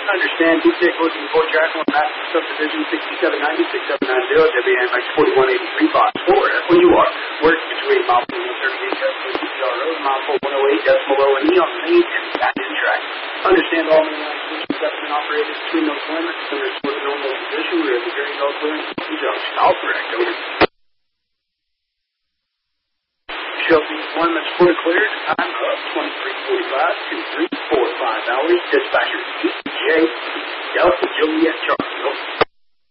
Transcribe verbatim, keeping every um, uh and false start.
Understand, D J closing the Ford Jack one, Master Subdivision sixty-seven ninety, sixty-seven ninety, W M X forty-one eighty-three, box four. That's when you are. Work between mile four one thirty-eight decimal E P R Road, mile four one oh eight decimal O and E on the main and back-end track. Understand all main line positions have been operated between those limits, and there's sort of normal position. We are at the very low clearance conjunction. All correct, over. Chelsea deployment's fully cleared. Time up twenty-three forty-five, two three four five hours. Dispatcher D J Delta Juliet Charlie.